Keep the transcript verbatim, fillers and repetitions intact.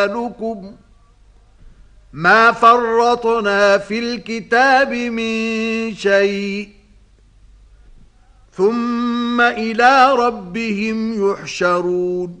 لكم ما فرطنا في الكتاب من شيء ثم إلى ربهم يحشرون